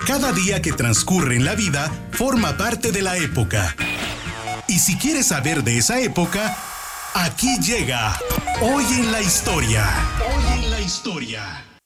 Cada día que transcurre en la vida forma parte de la época. Y si quieres saber de esa época, aquí llega Hoy en la Historia. Hoy en la Historia.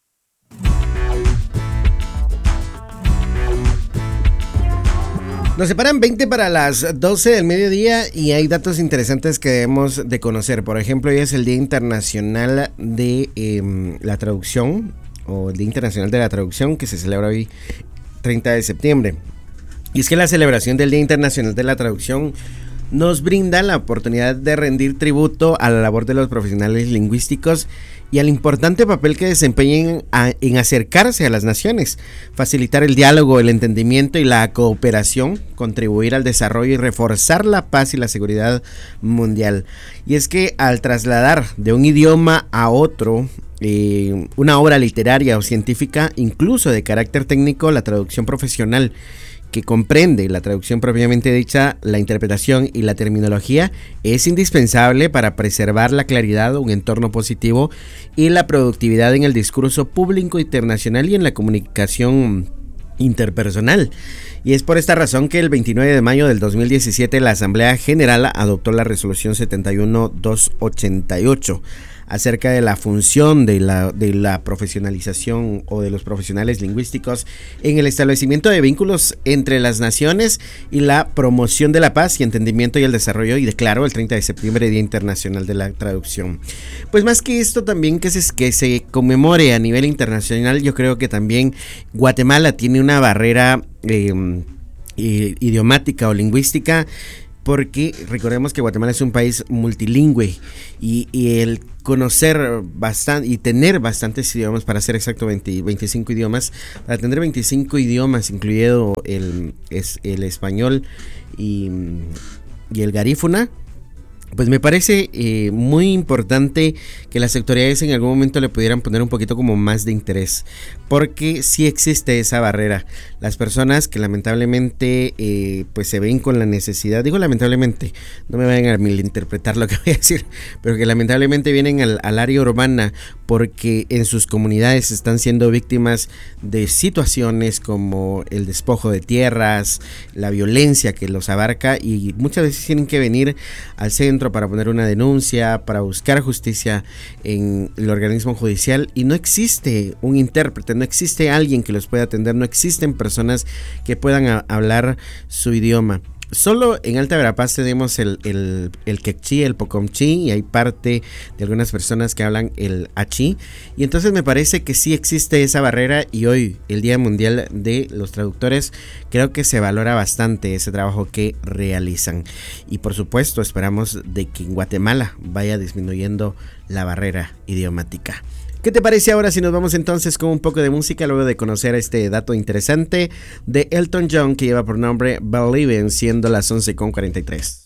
Nos separan 20 para las 12 del mediodía y hay datos interesantes que debemos de conocer. Por ejemplo, hoy es el Día Internacional de la Traducción, o el Día Internacional de la Traducción, que se celebra hoy 30 de septiembre. Y es que la celebración del Día Internacional de la Traducción nos brinda la oportunidad de rendir tributo a la labor de los profesionales lingüísticos y al importante papel que desempeñan en acercarse a las naciones, facilitar el diálogo, el entendimiento y la cooperación, contribuir al desarrollo y reforzar la paz y la seguridad mundial. Y es que al trasladar de un idioma a otro una obra literaria o científica, incluso de carácter técnico, la traducción profesional, que comprende la traducción propiamente dicha, la interpretación y la terminología, es indispensable para preservar la claridad, un entorno positivo y la productividad en el discurso público internacional y en la comunicación interpersonal. Y es por esta razón que el 29 de mayo del 2017 la Asamblea General adoptó la resolución 71-288 acerca de la función de la profesionalización o de los profesionales lingüísticos en el establecimiento de vínculos entre las naciones y la promoción de la paz y entendimiento y el desarrollo, y declaró el 30 de septiembre Día Internacional de la Traducción. Pues más que esto también que se conmemore a nivel internacional, yo creo que también Guatemala tiene una barrera idiomática o lingüística, porque recordemos que Guatemala es un país multilingüe y el conocer bastante y tener bastantes idiomas, para ser exacto 25 idiomas, para tener 25 idiomas incluido el español y el garífuna, pues me parece muy importante que las autoridades en algún momento le pudieran poner un poquito como más de interés, porque sí existe esa barrera. Las personas que lamentablemente pues se ven con la necesidad, digo lamentablemente, no me vayan a malinterpretar lo que voy a decir, pero que lamentablemente vienen al área urbana porque en sus comunidades están siendo víctimas de situaciones como el despojo de tierras, la violencia que los abarca, y muchas veces tienen que venir al centro para poner una denuncia, para buscar justicia en el organismo judicial, y no existe un intérprete, no existe alguien que los pueda atender, no existen personas que puedan hablar su idioma. Solo en Alta Verapaz tenemos el quechí, el pocomchí, y hay parte de algunas personas que hablan el achí, y entonces me parece que sí existe esa barrera, y hoy, el Día Mundial de los Traductores, creo que se valora bastante ese trabajo que realizan, y por supuesto esperamos de que en Guatemala vaya disminuyendo la barrera idiomática. ¿Qué te parece ahora si nos vamos entonces con un poco de música luego de conocer este dato interesante de Elton John que lleva por nombre Believin', siendo las 11:43?